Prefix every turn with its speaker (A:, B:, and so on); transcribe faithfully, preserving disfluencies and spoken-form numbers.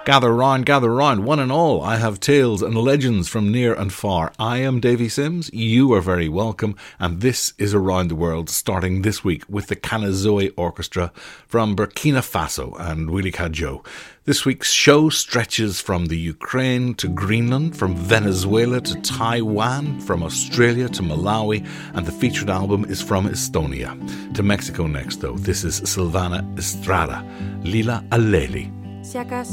A: Gather round, gather round, one and all. I have tales and legends from near and far. I am Davy Sims. You are very welcome. And this is Around the World, starting this week with the Kanazoe Orchestra from Burkina Faso and Willy Cadjo. This week's show stretches from the Ukraine to Greenland, from Venezuela to Taiwan, from Australia to Malawi, and the featured album is from Estonia. To Mexico next, though. This is Silvana Estrada, Lila Aleli.
B: Si acaso